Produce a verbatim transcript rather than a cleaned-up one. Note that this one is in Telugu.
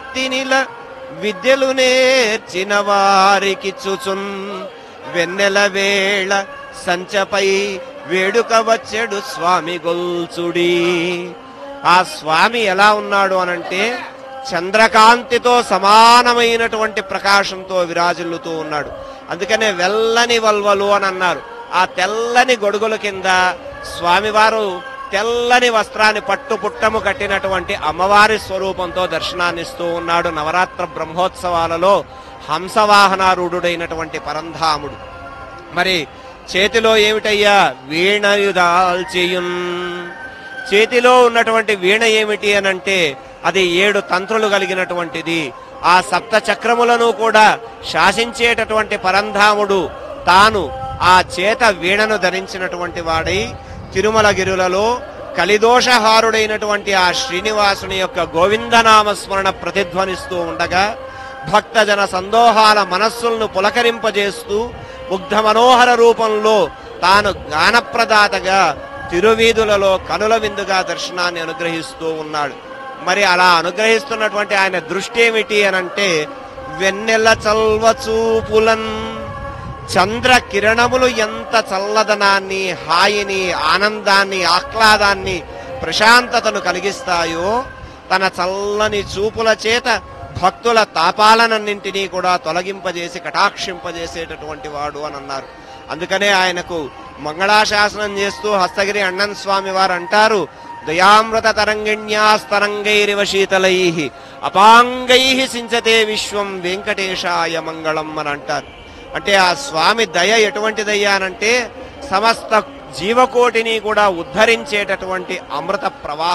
నెత్తినిల విద్యలు నేర్చిన వారికి చుచున్ వెన్నెల వేళ సంచపై వేడుక వచ్చెడు స్వామి గొల్చుడి. ఆ స్వామి ఎలా ఉన్నాడు అనంటే చంద్రకాంతితో సమానమైనటువంటి ప్రకాశంతో విరాజిల్లుతూ ఉన్నాడు. అందుకనే వెల్లని వల్వలు అని అన్నారు. ఆ తెల్లని గొడుగుల కింద స్వామివారు తెల్లని వస్త్రాన్ని పట్టు పుట్టము కట్టినటువంటి అమ్మవారి స్వరూపంతో దర్శనాన్నిస్తూ ఉన్నాడు. నవరాత్ర బ్రహ్మోత్సవాలలో హంసవాహనారూఢుడైనటువంటి పరంధాముడు. మరి చేతిలో ఏమిటయ్యా? వీణయుదాల్చియున్. చేతిలో ఉన్నటువంటి వీణ ఏమిటి అనంటే అది ఏడు తంత్రులు కలిగినటువంటిది. ఆ సప్త చక్రములను కూడా శాసించేటటువంటి పరంధాముడు తాను ఆ చేత వీణను ధరించినటువంటి వాడై తిరుమలగిరులలో కలిదోషహారుడైనటువంటి ఆ శ్రీనివాసుని యొక్క గోవిందనామస్మరణ ప్రతిధ్వనిస్తూ ఉండగా భక్తజన సందోహాల మనస్సులను పులకరింపజేస్తూ ముగ్ధ మనోహర రూపంలో తాను గానప్రదాతగా తిరువీధులలో కనుల విందుగా దర్శనాన్ని అనుగ్రహిస్తూ ఉన్నాడు. మరి అలా అనుగ్రహిస్తున్నటువంటి ఆయన దృష్టి ఏమిటి అనంటే వెన్నెల చల్వ చూపులన్. చంద్ర కిరణములు ఎంత చల్లదనాన్ని, హాయిని, ఆనందాన్ని, ఆహ్లాదాన్ని, ప్రశాంతతను కలిగిస్తాయో తన చల్లని చూపుల చేత భక్తుల తాపాలనన్నింటినీ కూడా తొలగింపజేసి కటాక్షింపజేసేటటువంటి వాడు అని అన్నారు. అందుకనే ఆయనకు మంగళాశాసనం చేస్తూ హస్తగిరి అಣ್ಣన్ స్వామి వారు అంటారు, దయామృత తరంగిణ్యాస్తరంగైరివ శీతలై అపాంగై సించతే విశ్వం వెంకటేశాయ మంగళం అని అంటారు. అంటే ఆ స్వామి దయ ఎటువంటిదయ్యా అనంటే సమస్త జీవకోటిని కూడా ఉద్ధరించేటటువంటి అమృత ప్రవాహం.